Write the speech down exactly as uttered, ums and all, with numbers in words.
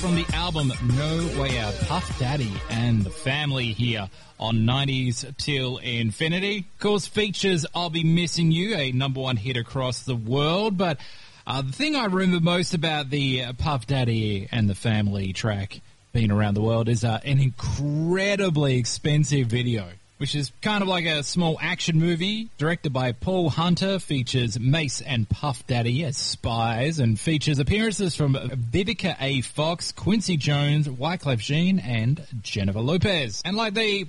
from the album No Way Out, Puff Daddy and the Family here on nineties Till Infinity. Of course, features I'll Be Missing You, a number one hit across the world, but uh, the thing I remember most about the uh, Puff Daddy and the Family track being around the world is uh, an incredibly expensive video, which is kind of like a small action movie directed by Paul Hunter, features Mace and Puff Daddy as spies, and features appearances from Vivica A. Fox, Quincy Jones, Wyclef Jean, and Jennifer Lopez. And like the